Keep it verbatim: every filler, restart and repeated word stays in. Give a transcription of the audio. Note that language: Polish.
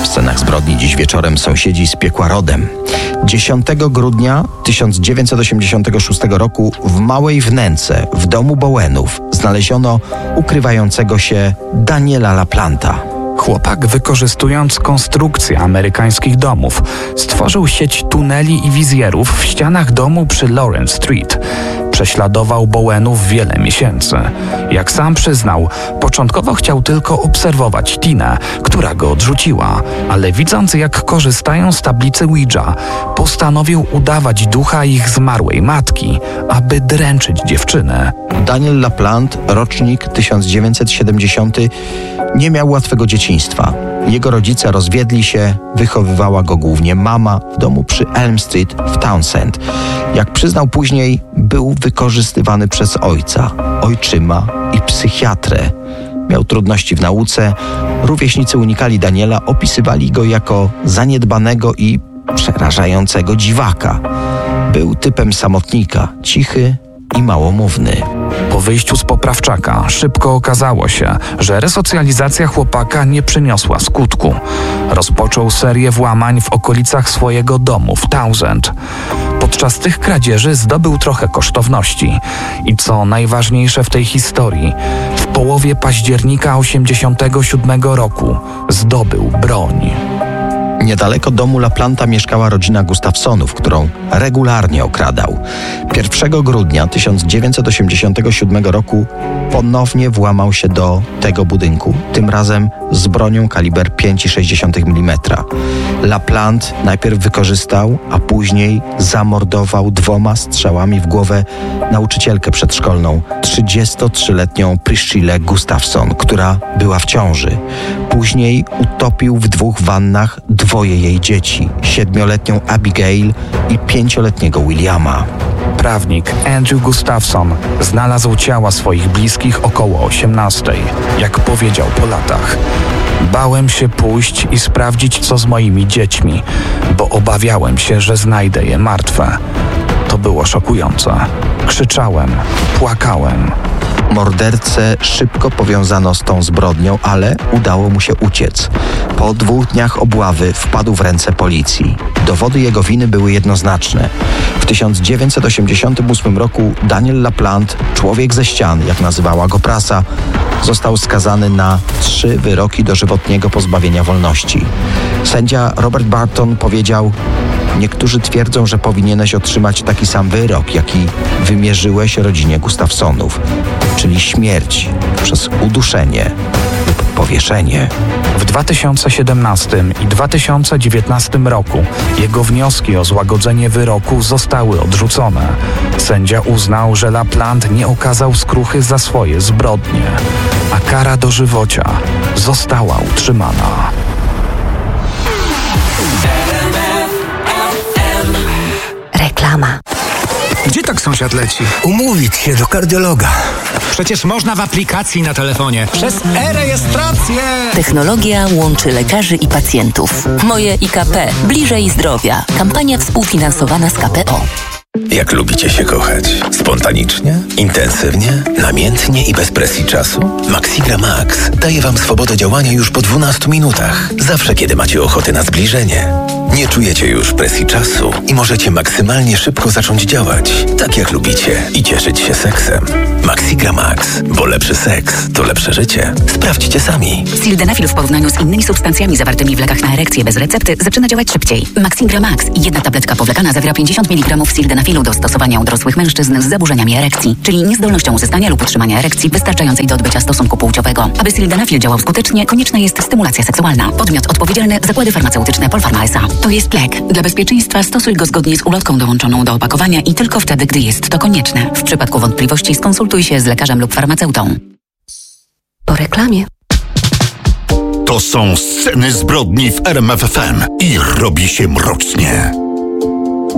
W scenach zbrodni dziś wieczorem sąsiedzi z piekła rodem. dziesiątego grudnia tysiąc dziewięćset osiemdziesiątego szóstego roku w Małej Wnęce w domu Bowenów znaleziono ukrywającego się Daniela LaPlanta. Chłopak, wykorzystując konstrukcję amerykańskich domów, stworzył sieć tuneli i wizjerów w ścianach domu przy Lawrence Street. Prześladował Bowenów wiele miesięcy. Jak sam przyznał, początkowo chciał tylko obserwować Tinę, która go odrzuciła, ale widząc, jak korzystają z tablicy Ouija, postanowił udawać ducha ich zmarłej matki, aby dręczyć dziewczynę. Daniel LaPlante, rocznik tysiąc dziewięćset siedemdziesiąty, nie miał łatwego dzieciństwa. Jego rodzice rozwiedli się, wychowywała go głównie mama w domu przy Elm Street w Townsend. Jak przyznał później, był wykorzystywany przez ojca, ojczyma i psychiatrę. Miał trudności w nauce. Rówieśnicy unikali Daniela, opisywali go jako zaniedbanego i przerażającego dziwaka. Był typem samotnika, cichy i małomówny. Po wyjściu z poprawczaka szybko okazało się, że resocjalizacja chłopaka nie przyniosła skutku. Rozpoczął serię włamań w okolicach swojego domu w Townsend. Podczas tych kradzieży zdobył trochę kosztowności. I co najważniejsze w tej historii, w połowie października osiemdziesiątego siódmego roku zdobył broń. Niedaleko domu LaPlanta mieszkała rodzina Gustafsonów, którą regularnie okradał. pierwszego grudnia tysiąc dziewięćset osiemdziesiątego siódmego roku ponownie włamał się do tego budynku, tym razem z bronią kaliber pięć przecinek sześć milimetra. LaPlante najpierw wykorzystał, a później zamordował dwoma strzałami w głowę nauczycielkę przedszkolną, trzydziestotrzyletnią Priscillę Gustafson, która była w ciąży. Później utopił w dwóch wannach dwoje jej dzieci, siedmioletnią Abigail i pięcioletniego Williama. Prawnik Andrew Gustafson znalazł ciała swoich bliskich około osiemnastej. Jak powiedział po latach: bałem się pójść i sprawdzić, co z moimi dziećmi, bo obawiałem się, że znajdę je martwe. To było szokujące. Krzyczałem, płakałem. Mordercę szybko powiązano z tą zbrodnią, ale udało mu się uciec. Po dwóch dniach obławy wpadł w ręce policji. Dowody jego winy były jednoznaczne. W tysiąc dziewięćset osiemdziesiątym ósmym roku Daniel LaPlante, człowiek ze ścian, jak nazywała go prasa, został skazany na trzy wyroki dożywotniego pozbawienia wolności. Sędzia Robert Barton powiedział: niektórzy twierdzą, że powinieneś otrzymać taki sam wyrok, jaki wymierzyłeś rodzinie Gustafsonów, czyli śmierć przez uduszenie lub powieszenie. W dwa tysiące siedemnastym i dwa tysiące dziewiętnastym roku jego wnioski o złagodzenie wyroku zostały odrzucone. Sędzia uznał, że LaPlante nie okazał skruchy za swoje zbrodnie, a kara dożywocia została utrzymana. Reklama. Gdzie tak sąsiad leci? Umówić się do kardiologa. Przecież można w aplikacji na telefonie. Przez e-rejestrację! Technologia łączy lekarzy i pacjentów. Moje I K P. Bliżej zdrowia. Kampania współfinansowana z K P O. Jak lubicie się kochać? Spontanicznie? Intensywnie? Namiętnie i bez presji czasu? Maxigra Max daje Wam swobodę działania już po dwunastu minutach. Zawsze, kiedy macie ochotę na zbliżenie. Nie czujecie już presji czasu i możecie maksymalnie szybko zacząć działać, tak jak lubicie, i cieszyć się seksem. Maxigra Max, bo lepszy seks to lepsze życie. Sprawdźcie sami. Sildenafil w porównaniu z innymi substancjami zawartymi w lekach na erekcję bez recepty zaczyna działać szybciej. Maxigra Max i jedna tabletka powlekana zawiera pięćdziesiąt miligramów sildenafilu do stosowania u dorosłych mężczyzn z zaburzeniami erekcji, czyli niezdolnością uzyskania lub utrzymania erekcji wystarczającej do odbycia stosunku płciowego. Aby sildenafil działał skutecznie, konieczna jest stymulacja seksualna. Podmiot odpowiedzialny: Zakłady Farmaceutyczne Polpharma S A. To jest lek. Dla bezpieczeństwa stosuj go zgodnie z ulotką dołączoną do opakowania i tylko wtedy, gdy jest to konieczne. W przypadku wątpliwości skonsultuj się z lekarzem lub farmaceutą. Po reklamie. To są sceny zbrodni w R M F F M i robi się mrocznie.